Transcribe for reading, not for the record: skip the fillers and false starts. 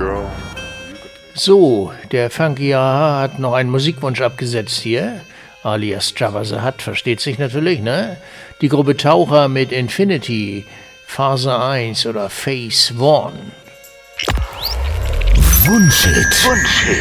girl. So, der Funky AHA hat noch einen Musikwunsch abgesetzt hier, alias Jabba the Hutt, versteht sich natürlich, ne? Die Gruppe Taucher mit Infinity, Phase 1 oder Phase 1. Wunschhit.